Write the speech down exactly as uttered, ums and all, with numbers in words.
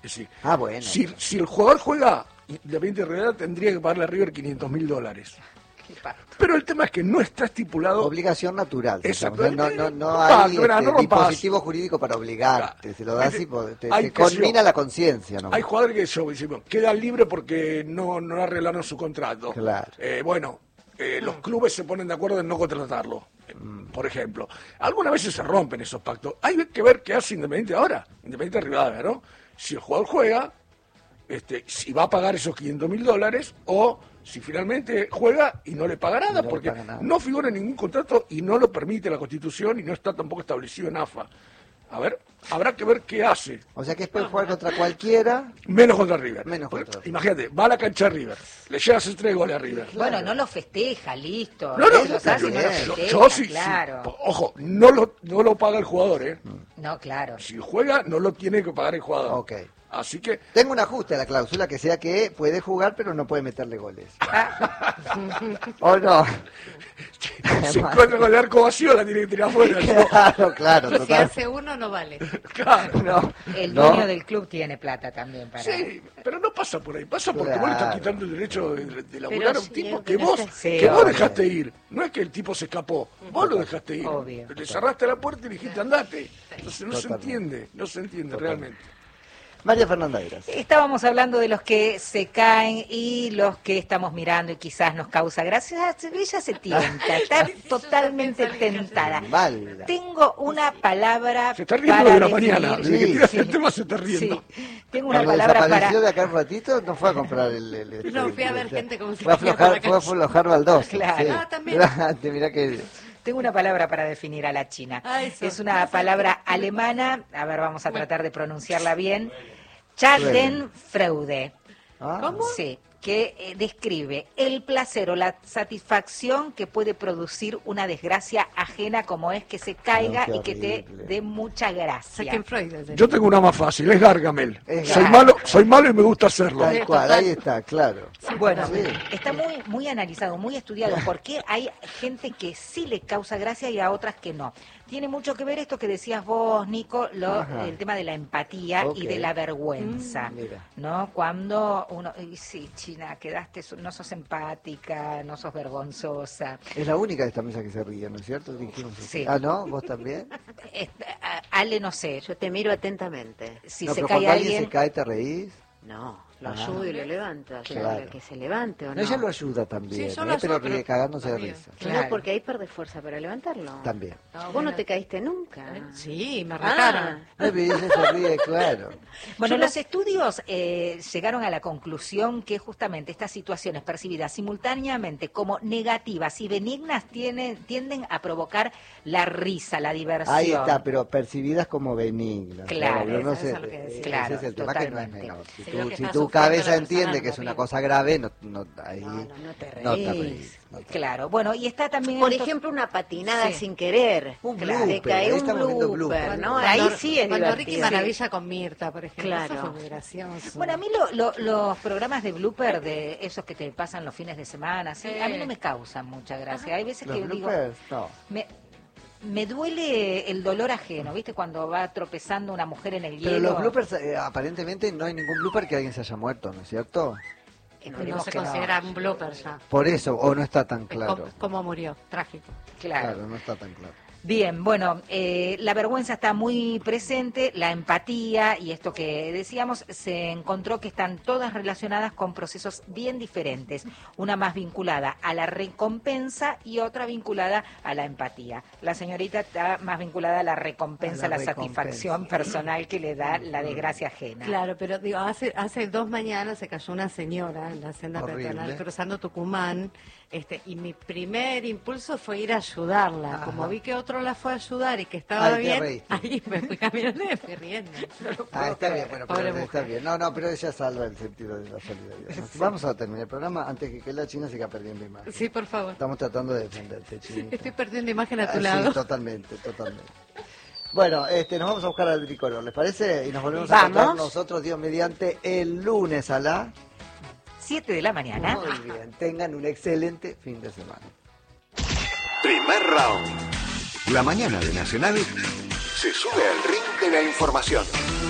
Es decir, ah, bueno. si, si el jugador juega Independiente Rivadavia, tendría que pagarle a River quinientos mil dólares. Pero el tema es que no está estipulado. Obligación natural. Exacto. No, no, no, no no hay no, este, no dispositivo jurídico para obligarte. Claro. Se lo das y te, Hay, te conmina yo, la conciencia. ¿No? Hay jugadores que yo, decimos, quedan libres porque no, no arreglaron su contrato. Claro. Eh, bueno, eh, los clubes se ponen de acuerdo en no contratarlo, mm. por ejemplo. Algunas veces se rompen esos pactos. Hay que ver qué hace Independiente ahora. Independiente Rivadavia, ¿no? Si el jugador juega, este, si va a pagar esos quinientos mil dólares o si finalmente juega y no le paga nada, no porque paga nada. No figura en ningún contrato y no lo permite la Constitución y no está tampoco establecido en A F A. A ver, habrá que ver qué hace. O sea que después jugar contra cualquiera. Menos contra River. Menos contra River. Imagínate, va a la cancha de River, le llega a hacer tres goles a River. Claro. Bueno, no lo festeja, listo. No, no, lo hace, no lo festeja, yo sí, claro. sí, ojo, no lo, no lo paga el jugador, ¿eh? No, claro. Si juega, no lo tiene que pagar el jugador. Ok. Así que... Tengo un ajuste a la cláusula que sea que puede jugar pero no puede meterle goles. ¿O no? Si encuentra con el arco vacío la tiene que tirar afuera. Claro, claro. Si total. hace uno no vale. Claro. No, el no. dueño del club tiene plata también para... Sí, pero no pasa por ahí. Pasa porque claro. vos le estás quitando el derecho de, de laburar a un sí, tipo que vos, sí, que vos obvio. dejaste ir. No es que el tipo se escapó. Vos lo dejaste ir. Obvio. Le cerraste la puerta y le dijiste andate. Entonces no Totalmente. se entiende. No se entiende Totalmente. realmente. María Fernanda Eras. Estábamos hablando de los que se caen y los que estamos mirando y quizás nos causa gracia. Ella se tienta, está totalmente tentada. Mal. Tengo una palabra Se está riendo para de la definir. mañana. Desde Sí, que tiraste sí. el tema se está riendo. Sí. Tengo una Cuando palabra desapareció para... de acá un ratito, no fue a comprar el... el, el No, el- fui a el- ver el- gente como si Fue a fuera aflojar, por la fue a aflojar baldosa. Claro. Sí. Ah, también. Mirá que... Tengo una palabra para definir a la China. Ah, eso. Es una palabra alemana, a ver, vamos a tratar de pronunciarla bien. Schadenfreude. Ah. ¿Cómo? Sí, que eh, describe el placer o la satisfacción que puede producir una desgracia ajena como es que se caiga No, qué y que te horrible. dé mucha gracia. Saquen Freud. Yo tengo una más fácil, es Gargamel. Es soy Gar- malo, soy malo y me gusta hacerlo. Tal cual, ahí está, claro. Bueno, Sí. está muy muy analizado, muy estudiado, porque hay gente que sí le causa gracia y a otras que no. Tiene mucho que ver esto que decías vos, Nico, lo, Ajá. el tema de la empatía Ok. y de la vergüenza, Mm, mira. ¿no? Cuando uno, y sí, China, quedaste, no sos empática, no sos vergonzosa. Es la única de esta mesa que se ríe, ¿no es cierto? Dijimos eso. Sí. Ah, ¿no? ¿Vos también? Este, a- Ale, no sé, Yo te miro atentamente. si no, se pero cae cuando alguien alguien... se cae, ¿te reís? No, lo Ah. ayudo y lo levanto. Ayudo Claro. a que se levante o no. No, ella lo ayuda también, Sí, yo ¿eh? lo pero ayudo, pero cagándose de también. risa. Claro. No, porque ahí perdés fuerza para levantarlo. También. Vos no te caíste nunca. Sí, me Ah, rajaron. Ay, pero ella se ríe, claro. Bueno, Yo los estudios eh, llegaron a la conclusión que justamente estas situaciones percibidas simultáneamente como negativas y benignas tienen, tienden a provocar la risa, la diversión. Ahí está, pero percibidas como benignas. Claro, pero no eso sé, es lo que decía. ese Claro, es el tema que no es totalmente. menor. Si Sí, tu, lo que si está tu sufriendo cabeza la entiende persona que es una también. cosa grave, no, no, ahí No, no, no te reís. no te reís. no te- Claro, bueno, y está también... Por esto- ejemplo, una patinada Sí. sin querer. Un Claro. blooper, Te cae ahí un estamos viendo blooper, blooper. ¿no? Cuando- Ahí sí es Cuando Ricky divertido. Maravilla con Mirta, por ejemplo. Claro. Eso fue muy gracioso. Bueno, a mí lo- lo- los programas de blooper, de esos que te pasan los fines de semana, sí, a mí no me causan mucha gracia. Hay veces Los que digo... bloopers, no. Me, me duele el dolor ajeno, ¿viste? Cuando va tropezando una mujer en el hielo. Pero los bloopers, eh, aparentemente no hay ningún blooper que alguien se haya muerto, ¿no es cierto? no Esperemos se que no. considera un blooper ya. Por eso, o no está tan Es claro. como- Cómo murió, trágico. Claro. Claro, no está tan claro. Bien, bueno, eh, la vergüenza está muy presente, la empatía y esto que decíamos, se encontró que están todas relacionadas con procesos bien diferentes, una más vinculada a la recompensa y otra vinculada a la empatía. La señorita está más vinculada a la recompensa, A a la la, recompensa. satisfacción personal que le da la desgracia ajena. Claro, pero digo, hace hace dos mañanas se cayó una señora en la senda Horrible. peatonal cruzando Tucumán, este, y mi primer impulso fue ir a ayudarla. Ajá. Como vi que otro la fue a ayudar y que estaba Ahí te bien, reíste. ahí me fui caminando y me fui riendo. Ah, está bien, bueno, pero Pobre está mujer. bien. No, no, pero ella salva el sentido de la solidaridad. Vamos a terminar el programa antes que, que la China siga perdiendo imagen. Sí, por favor. Estamos tratando de defenderte, Chinita. Estoy perdiendo imagen a tu Ah, lado. Sí, totalmente, totalmente. Bueno, este, nos vamos a buscar al tricolor, ¿les parece? Y nos volvemos a Vamos. encontrar nosotros, Dios mediante, el lunes a la... Siete de la mañana. Muy bien, tengan un excelente fin de semana. Primer round. La mañana de Nacional se sube al ring de la información.